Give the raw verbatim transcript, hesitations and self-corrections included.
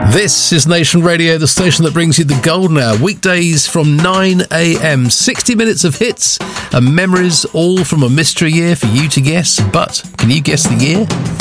This is Nation Radio, the station that brings you the golden hour, weekdays from nine a.m. sixty minutes of hits and memories, all from a mystery year for you to guess. But can you guess the year?